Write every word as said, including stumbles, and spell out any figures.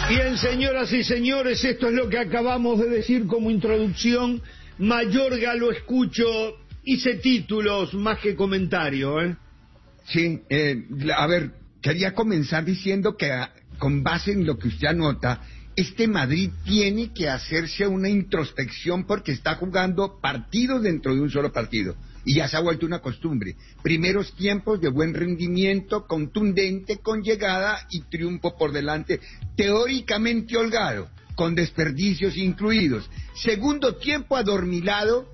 Bien, señoras y señores, esto es lo que acabamos de decir como introducción. Mayorga lo escucho, hice títulos más que comentario, ¿eh? Sí, eh, a ver, quería comenzar diciendo que a, con base en lo que usted anota, este Madrid tiene que hacerse una introspección porque está jugando partidos dentro de un solo partido. Y ya se ha vuelto una costumbre. Primeros tiempos de buen rendimiento, contundente, con llegada y triunfo por delante, teóricamente holgado, con desperdicios incluidos. Segundo tiempo adormilado,